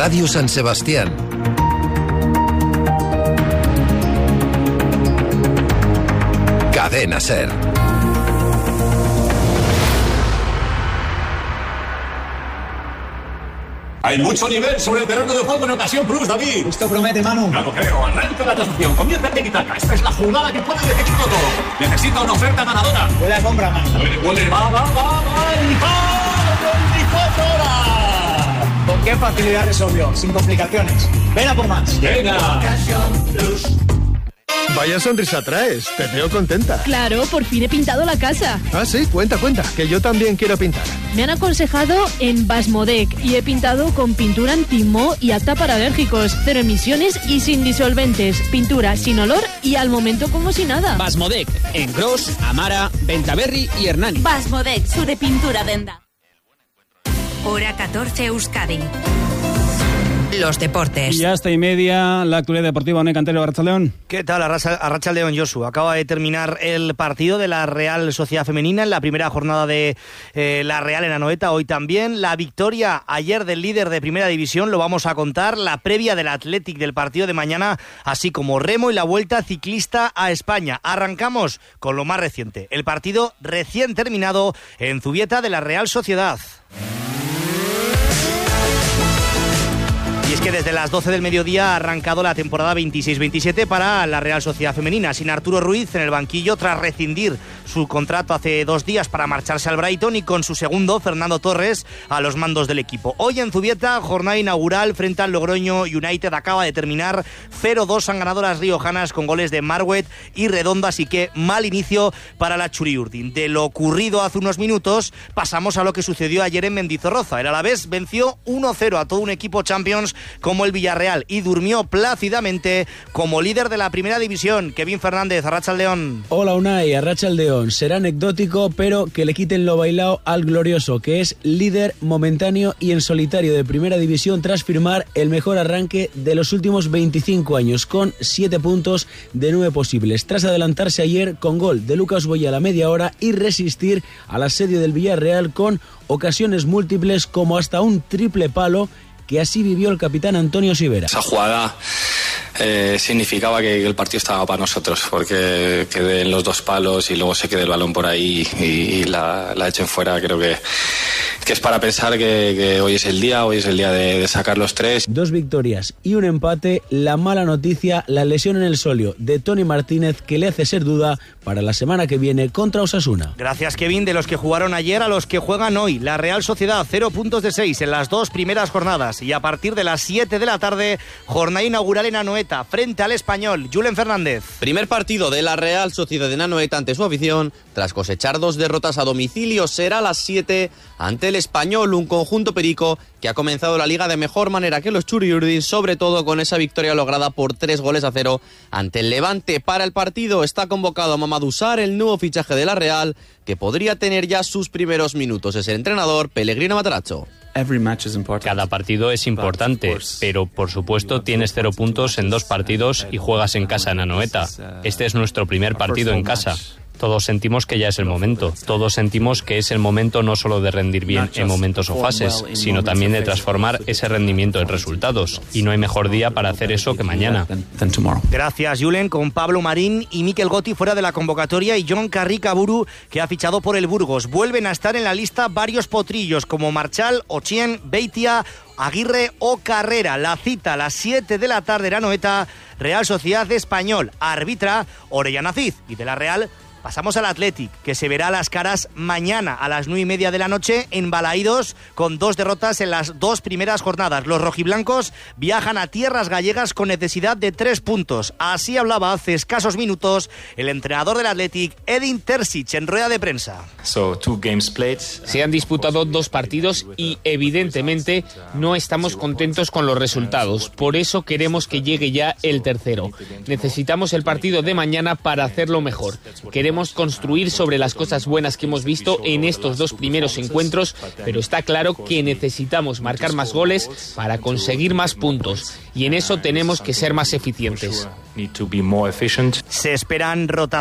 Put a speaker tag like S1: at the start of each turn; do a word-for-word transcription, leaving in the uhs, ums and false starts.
S1: Radio San Sebastián. Cadena SER.
S2: Hay mucho nivel sobre el terreno de juego en ocasión plus, David.
S3: Esto promete, Manu.
S2: No lo creo. Arranca la transacción. Comienza el tiki-taka. Esta es la jugada que puede decidir todo. Necesita una oferta ganadora.
S3: Huele a compra, Manu.
S2: Huele, huele. Va, va, va, va. Y va. veinticuatro horas.
S3: ¿Con qué facilidad resolvió? Sin complicaciones. Ven a por más.
S2: Venga.
S3: Ocasión plus.
S4: Vaya sonrisa traes, te veo contenta.
S5: Claro, por fin he pintado la casa.
S4: Ah, sí, cuenta, cuenta, que yo también quiero pintar.
S5: Me han aconsejado en Basmodec y he pintado con pintura anti-moho y apta para alérgicos, cero emisiones y sin disolventes, pintura sin olor y al momento como si nada.
S6: Basmodec, en Gros, Amara, Bentaberri y Hernani.
S7: Basmodec, su de pintura denda. Hora catorce Euskadi. Los deportes.
S8: Y hasta y media, la actualidad deportiva. One Cantero, Arratsaldeon.
S9: ¿Qué tal, Arratsaldeon, Josu? Acaba de terminar el partido de la Real Sociedad Femenina en la primera jornada de eh, la Real en Anoeta. Hoy también la victoria ayer del líder de Primera División, lo vamos a contar. La previa del Athletic del partido de mañana, así como remo y la vuelta ciclista a España. Arrancamos con lo más reciente. El partido recién terminado en Zubieta de la Real Sociedad. Y es que desde las doce del mediodía ha arrancado la temporada veintiséis veintisiete para la Real Sociedad Femenina, sin Arturo Ruiz en el banquillo tras rescindir su contrato hace dos días para marcharse al Brighton y con su segundo, Fernando Torres, a los mandos del equipo. Hoy en Zubieta, jornada inaugural frente al Logroño United, acaba de terminar cero dos, han ganado las riojanas con goles de Marwet y Redondo, así que mal inicio para la Churiurdin. De lo ocurrido hace unos minutos, pasamos a lo que sucedió ayer en Mendizorroza. El Alavés venció uno cero a todo un equipo Champions como el Villarreal y durmió plácidamente como líder de la Primera División. Kevin Fernández, Arratsaldeon.
S10: Hola Unai, Arratsaldeon. Será anecdótico, pero que le quiten lo bailado al glorioso, que es líder momentáneo y en solitario de Primera División tras firmar el mejor arranque de los últimos veinticinco años, con siete puntos de nueve posibles, tras adelantarse ayer con gol de Lucas Boya a la media hora y resistir al asedio del Villarreal con ocasiones múltiples como hasta un triple palo, que así vivió el capitán Antonio Sivera.
S11: Esa jugada eh, significaba que el partido estaba para nosotros, porque quedé en los dos palos y luego se quede el balón por ahí y, y la, la echen fuera. Creo que, que es para pensar que, que hoy es el día, hoy es el día de, de sacar los tres.
S10: Dos victorias y un empate. La mala noticia, la lesión en el solio de Tony Martínez, que le hace ser duda para la semana que viene contra Osasuna.
S9: Gracias, Kevin. De los que jugaron ayer a los que juegan hoy, la Real Sociedad, cero puntos de seis en las dos primeras jornadas. Y a partir de las siete de la tarde, jornada inaugural en Anoeta, frente al Español. Julen Fernández.
S6: Primer partido de la Real Sociedad en Anoeta ante su afición, tras cosechar dos derrotas a domicilio. Será a las siete ante el Español, un conjunto perico que ha comenzado la liga de mejor manera que los Churiurdin, sobre todo con esa victoria lograda por tres goles a cero ante el Levante. Para el partido está convocado Mamadou Sarr, el nuevo fichaje de la Real, que podría tener ya sus primeros minutos. Es el entrenador Pellegrino Matarazzo.
S12: Cada partido es importante, pero por supuesto tienes cero puntos en dos partidos y juegas en casa en Anoeta. Este es nuestro primer partido en casa. Todos sentimos que ya es el momento. Todos sentimos que es el momento no solo de rendir bien en momentos o fases, sino también de transformar ese rendimiento en resultados. Y no hay mejor día para hacer eso que mañana.
S9: Gracias, Julen. Con Pablo Marín y Mikel Gotti fuera de la convocatoria y John Carricaburu, que ha fichado por el Burgos. Vuelven a estar en la lista varios potrillos como Marchal, Ochien, Beitia, Aguirre o Carrera. La cita a las siete de la tarde en Anoeta, Real Sociedad Español. Arbitra Orellana Cid. Y de la Real pasamos al Athletic, que se verá las caras mañana a las nueve y media de la noche en Balaídos, con dos derrotas en las dos primeras jornadas. Los rojiblancos viajan a tierras gallegas con necesidad de tres puntos. Así hablaba hace escasos minutos el entrenador del Athletic, Edin Terzic, en rueda de prensa.
S13: So, two games played.
S14: Se han disputado dos partidos y evidentemente no estamos contentos con los resultados. Por eso queremos que llegue ya el tercero. Necesitamos el partido de mañana para hacerlo mejor. Queremos construir sobre las cosas buenas que hemos visto en estos dos primeros encuentros, pero está claro que necesitamos marcar más goles para conseguir más puntos y en eso tenemos que ser más eficientes.
S9: Se esperan rotaciones